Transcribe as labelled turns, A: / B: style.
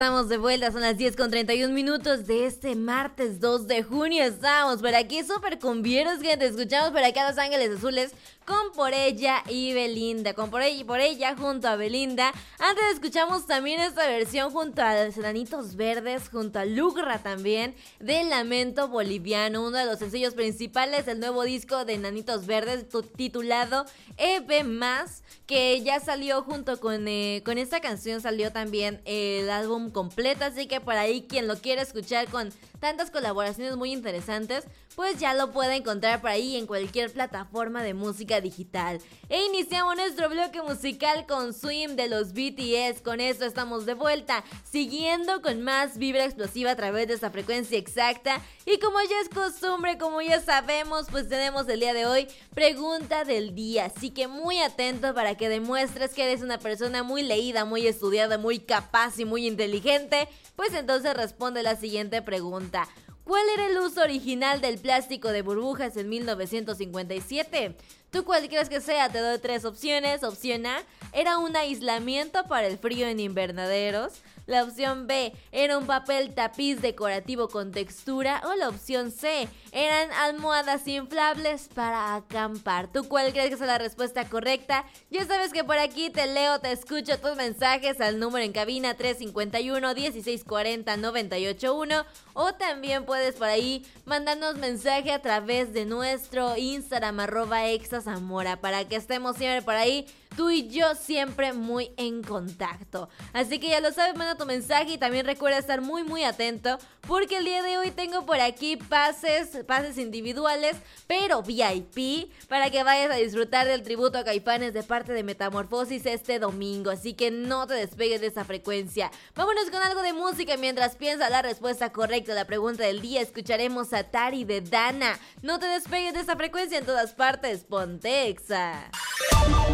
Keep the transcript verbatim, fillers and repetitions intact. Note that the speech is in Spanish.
A: Estamos de vuelta, son las diez con treinta y un minutos de este martes dos de junio. Estamos por aquí súper cumbieros, gente. Escuchamos por acá Los Ángeles Azules con Por Ella y Belinda. Con Por Ella, por ella junto a Belinda. Antes escuchamos también esta versión junto a los Enanitos Verdes, junto a Lugra también, de Lamento Boliviano, uno de los sencillos principales del nuevo disco de Enanitos Verdes titulado E P Más, que ya salió junto con, eh, con esta canción salió también el álbum completo, así que por ahí quien lo quiera escuchar con tantas colaboraciones muy interesantes, pues ya lo puede encontrar por ahí en cualquier plataforma de música digital. E iniciamos nuestro bloque musical con Swim de los B T S. Con esto estamos de vuelta, siguiendo con más vibra explosiva a través de esta frecuencia exacta. Y como ya es costumbre, como ya sabemos, pues tenemos el día de hoy pregunta del día. Así que muy atento para que demuestres que eres una persona muy leída, muy estudiada, muy capaz y muy inteligente. Pues entonces responde la siguiente pregunta. ¿Cuál era el uso original del plástico de burbujas en mil novecientos cincuenta y siete? ¿Tú cuál crees que sea? Te doy tres opciones. Opción A, era un aislamiento para el frío en invernaderos. La opción B, era un papel tapiz decorativo con textura. O la opción C, eran almohadas inflables para acampar. ¿Tú cuál crees que es la respuesta correcta? Ya sabes que por aquí te leo, te escucho tus mensajes al número en cabina tres cinco uno, dieciséis cuarenta, noventa y ocho uno. O también puedes por ahí mandarnos mensaje a través de nuestro Instagram, arroba exazamora, para que estemos siempre por ahí, tú y yo siempre muy en contacto. Así que ya lo sabes, manda tu mensaje y también recuerda estar muy muy atento, porque el día de hoy tengo por aquí pases, pases individuales, pero V I P, para que vayas a disfrutar del tributo a Caifanes de parte de Metamorfosis este domingo. Así que no te despegues de esa frecuencia. Vámonos con algo de música mientras piensas la respuesta correcta a la pregunta del día. Escucharemos a Tari de Dana. No te despegues de esa frecuencia, en todas partes, ponte Exa.